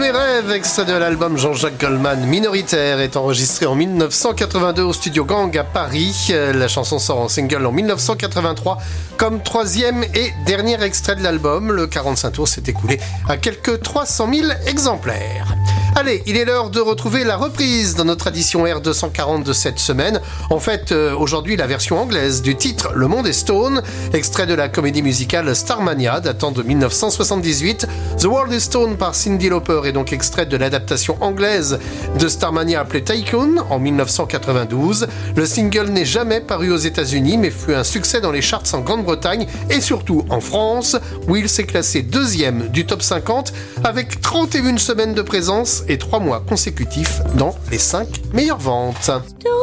mes rêves, extrait de l'album Jean-Jacques Goldman, Minoritaire, est enregistré en 1982 au studio Gang à Paris. La chanson sort en single en 1983 comme troisième et dernier extrait de l'album. Le 45 tours s'est écoulé à quelques 300 000 exemplaires. Allez, il est l'heure de retrouver la reprise dans notre édition R240 de cette semaine. En fait, aujourd'hui, la version anglaise du titre Le Monde est Stone, extrait de la comédie musicale Starmania, datant de 1978. The World is Stone par Cyndi Lauper est donc extrait de l'adaptation anglaise de Starmania appelée Tycoon en 1992. Le single n'est jamais paru aux États-Unis, mais fut un succès dans les charts en Grande-Bretagne et surtout en France, où il s'est classé deuxième du top 50 avec 31 semaines de présence et 3 mois consécutifs dans les 5 meilleures ventes.